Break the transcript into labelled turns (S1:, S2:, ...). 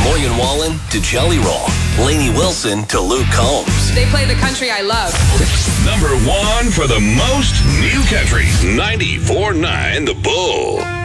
S1: Morgan Wallen to Jelly Roll. Lainey Wilson to Luke Combs.
S2: They play the country I love.
S3: Number 1 for the most new country. 94.9 The Bull.